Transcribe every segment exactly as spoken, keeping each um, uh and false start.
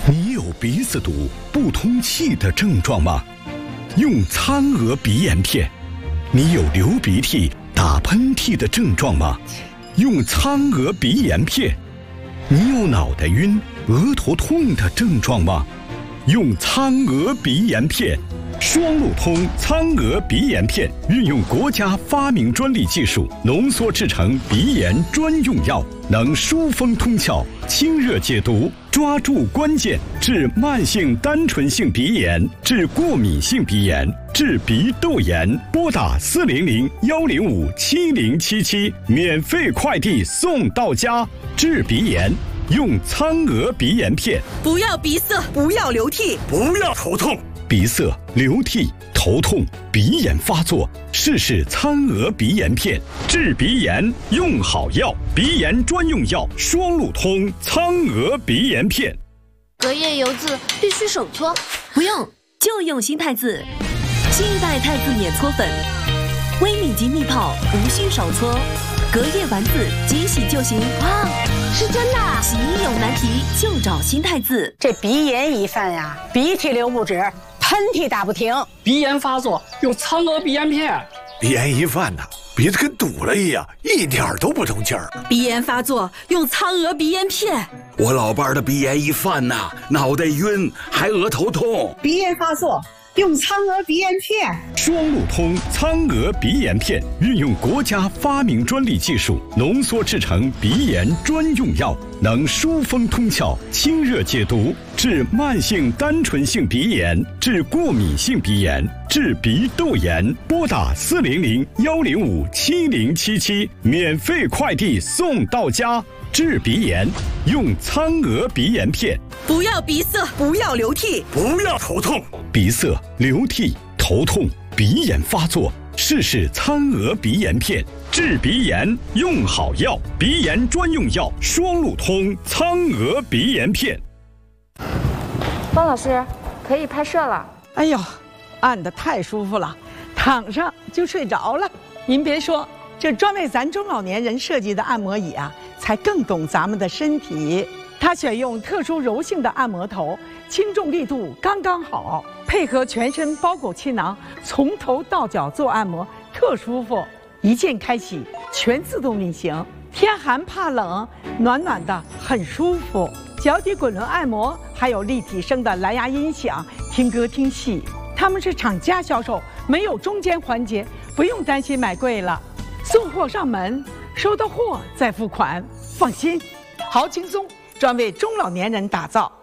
你有鼻子堵、不通气的症状吗？用苍娥鼻炎片。你有流鼻涕、打喷嚏的症状吗？用苍娥鼻炎片。你有脑袋晕、额头痛的症状吗？用苍娥鼻炎片。双路通苍娥鼻炎片运用国家发明专利技术浓缩制成鼻炎专用药，能疏风通窍、清热解毒，抓住关键，治慢性单纯性鼻炎，治过敏性鼻炎，治鼻窦炎。拨打四零零幺零五七零七七，免费快递送到家。治鼻炎用苍娥鼻炎片。 不要鼻塞，不要流涕， 不要头痛。 鼻塞、流涕、头痛、鼻炎发作，试试苍娥鼻炎片，治鼻炎用好药，鼻炎专用药，双路通苍娥鼻炎片。 隔夜油渍必须手搓， 不用，就用新太字，新一代太字碾搓粉，微米级密泡，无需手搓，隔夜丸子即洗就行。 哇，是真的！ 洗衣有难题就找新太字。 这鼻炎一犯呀，鼻涕流不止，喷嚏打不停， 鼻炎发作用苍娥鼻炎片。 鼻炎一犯呐，鼻子跟堵了一样，一点都不通气儿。 鼻炎发作用苍娥鼻炎片。 我老伴儿的鼻炎一犯呐，脑袋晕，还额头痛。 鼻炎发作用苍娥鼻炎片。 双路通苍娥鼻炎片运用国家发明专利技术浓缩制成鼻炎专用药，能疏风通窍、清热解毒，治慢性单纯性鼻炎，治过敏性鼻炎，治鼻窦炎。拨打四零零幺零五七零七七，免费快递送到家。治鼻炎用苍娥鼻炎片。 不要鼻塞，不要流涕， 不要头痛。 鼻塞、流涕、头痛、鼻炎发作，试试苍娥鼻炎片，治鼻炎用好药，鼻炎专用药，双路通苍娥鼻炎片。 方老师，可以拍摄了。 哎呦，按得太舒服了，躺上就睡着了。您别说，这专为咱中老年人设计的按摩椅啊，才更懂咱们的身体。它选用特殊柔性的按摩头，轻重力度刚刚好，配合全身包裹气囊，从头到脚做按摩，特舒服。一键开启，全自动运行，天寒怕冷，暖暖的，很舒服。脚底滚轮按摩，还有立体声的蓝牙音响，听歌听戏。他们是厂家销售，没有中间环节，不用担心买贵了。送货上门，收到货再付款，放心，好轻松。专为中老年人打造。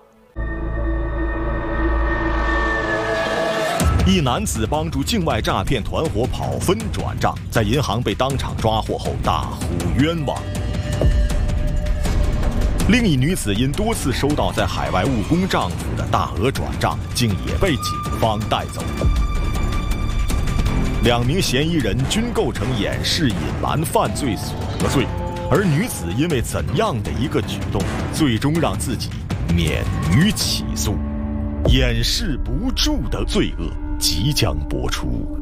一男子帮助境外诈骗团伙跑分转账，在银行被当场抓获后大呼冤枉。另一女子因多次收到在海外务工丈夫的大额转账，竟也被警方带走。两名嫌疑人均构成掩饰、隐瞒犯罪所得罪。而女子因为怎样的一个举动，最终让自己免于起诉？掩饰不住的罪恶即将播出。